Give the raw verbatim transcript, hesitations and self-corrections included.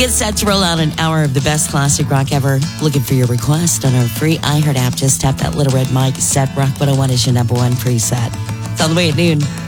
get set to roll out an hour of the best classic rock ever. Looking for your request on our free iHeart app. Just tap that little red mic. Set Rock one oh one is your number one preset. It's on the way at noon.